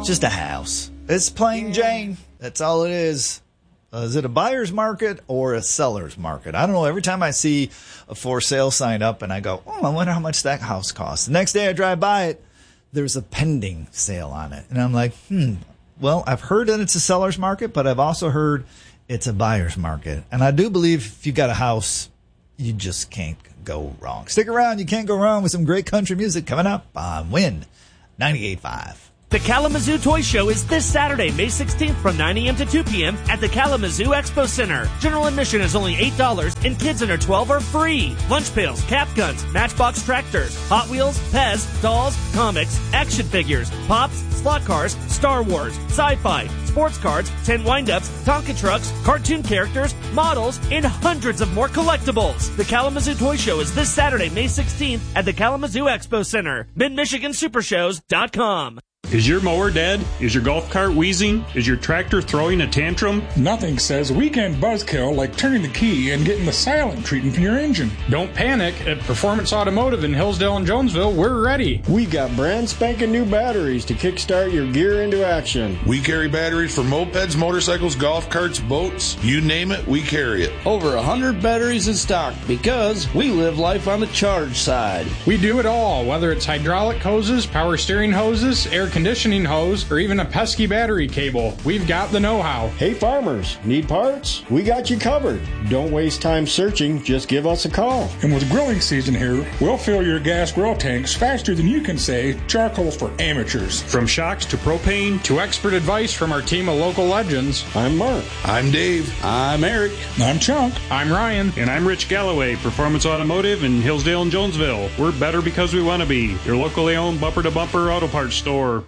Just a house. It's plain Jane. That's all it is. Is it a buyer's market or a seller's market? I don't know. Every time I see a for sale sign up and I go, I wonder how much that house costs. The next day I drive by it, there's a pending sale on it. And I'm like, well, I've heard that it's a seller's market, but I've also heard it's a buyer's market. And I do believe if you got a house, you just can't go wrong. Stick around. You can't go wrong with some great country music coming up on Win 98.5. The Kalamazoo Toy Show is this Saturday, May 16th from 9 a.m. to 2 p.m. at the Kalamazoo Expo Center. General admission is only $8 and kids under 12 are free. Lunch pails, cap guns, Matchbox tractors, Hot Wheels, Pez, dolls, comics, action figures, Pops, slot cars, Star Wars, sci-fi, sports cards, 10 wind-ups, Tonka trucks, cartoon characters, models, and hundreds of more collectibles. The Kalamazoo Toy Show is this Saturday, May 16th at the Kalamazoo Expo Center. MidMichiganSupershows.com. Is your mower dead? Is your golf cart wheezing? Is your tractor throwing a tantrum? Nothing says weekend buzzkill like turning the key and getting the silent treatment for your engine. Don't panic. At Performance Automotive in Hillsdale and Jonesville, we're ready. We got brand spanking new batteries to kickstart your gear into action. We carry batteries for mopeds, motorcycles, golf carts, boats. You name it, we carry it. Over 100 batteries in stock because we live life on the charge side. We do it all, whether it's hydraulic hoses, power steering hoses, air conditioning hose, or even a pesky battery cable. We've got the know-how. Hey farmers, need parts? We got you covered. Don't waste time searching, just give us a call. And with grilling season here, we'll fill your gas grill tanks faster than you can say charcoal's for amateurs. From shocks to propane To expert advice from our team of local legends. I'm Mark. I'm Dave. I'm Eric. I'm Chunk. I'm Ryan. And I'm Rich Galloway, Performance Automotive in Hillsdale and Jonesville. We're better because we want to be. Your locally owned bumper-to-bumper auto parts store.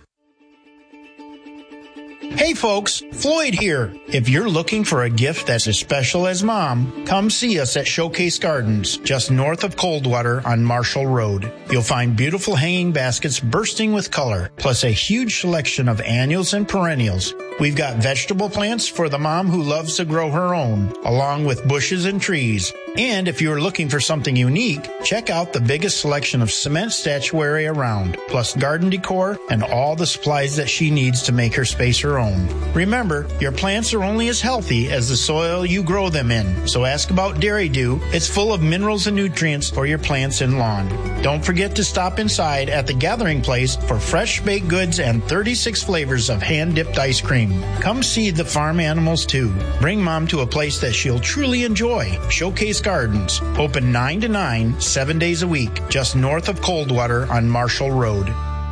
Hey folks, Floyd here. If you're looking for a gift that's as special as Mom, come see us at Showcase Gardens, just north of Coldwater on Marshall Road. You'll find beautiful hanging baskets bursting with color, plus a huge selection of annuals and perennials. We've got vegetable plants for the mom who loves to grow her own, along with bushes and trees. And if you're looking for something unique, check out the biggest selection of cement statuary around, plus garden decor and all the supplies that she needs to make her space her own. Remember, your plants are only as healthy as the soil you grow them in, so ask about Dairy Dew. It's full of minerals and nutrients for your plants and lawn. Don't forget to stop inside at the Gathering Place for fresh baked goods and 36 flavors of hand-dipped ice cream. Come see the farm animals too. Bring Mom to a place that she'll truly enjoy. Showcase Gardens, open 9 to 9, 7 days a week, just north of Coldwater on Marshall Road.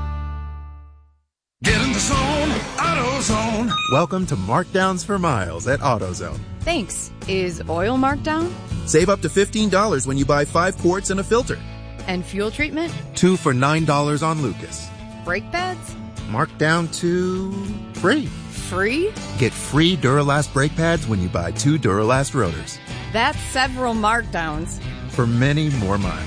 Get in the zone, AutoZone. Welcome to Markdowns for Miles at AutoZone. Thanks. Is oil marked down? Save up to $15 when you buy 5 quarts and a filter. And fuel treatment? 2 for $9 on Lucas. Brake pads? Marked down to free. Free? Get free Duralast brake pads when you buy 2 Duralast rotors. That's several markdowns. For many more miles.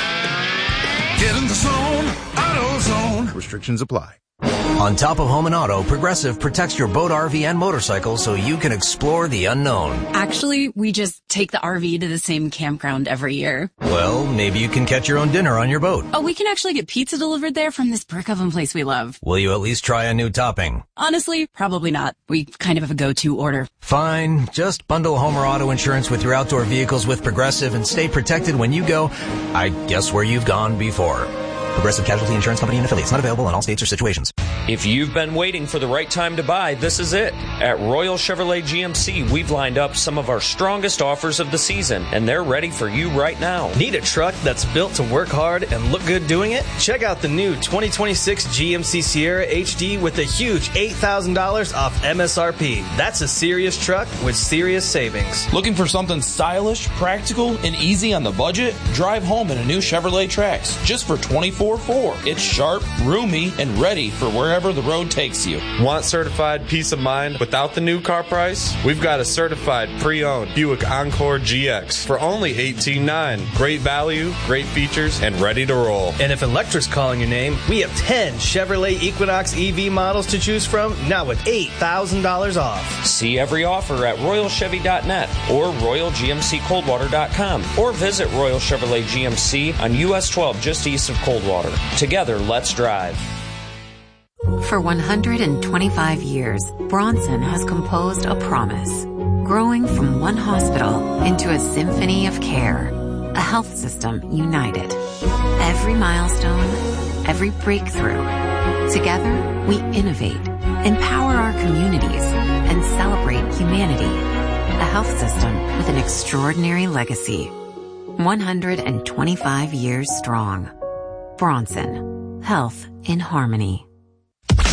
Get in the zone, AutoZone. Restrictions apply. On top of home and auto, Progressive protects your boat, RV, and motorcycle so you can explore the unknown. Actually, we just take the RV to the same campground every year. Well, maybe you can catch your own dinner on your boat. Oh, we can actually get pizza delivered there from this brick oven place we love. Will you at least try a new topping? Honestly, probably not. We kind of have a go-to order. Fine. Just bundle home or auto insurance with your outdoor vehicles with Progressive and stay protected when you go, I guess, where you've gone before. Progressive Casualty Insurance Company and affiliates. Not available in all states or situations. If you've been waiting for the right time to buy, this is it. At Royal Chevrolet GMC, we've lined up some of our strongest offers of the season, and they're ready for you right now. Need a truck that's built to work hard and look good doing it? Check out the new 2026 GMC Sierra HD with a huge $8,000 off MSRP. That's a serious truck with serious savings. Looking for something stylish, practical, and easy on the budget? Drive home in a new Chevrolet Trax just for $24,400. It's sharp, roomy, and ready for wherever the road takes you. Want certified peace of mind without the new car price? We've got a certified pre-owned Buick Encore GX for only $18,900. Great value, great features, and ready to roll. And if electric's calling your name, we have 10 Chevrolet Equinox EV models to choose from, now with $8,000 off. See every offer at RoyalChevy.net or RoyalGMCColdwater.com or visit Royal Chevrolet GMC on US 12 just east of Coldwater. Together, let's drive. For 125 years, Bronson has composed a promise, growing from one hospital into a symphony of care, a health system united. Every milestone, every breakthrough. Together, we innovate, empower our communities, and celebrate humanity. A health system with an extraordinary legacy. 125 years strong. Bronson. Health in harmony.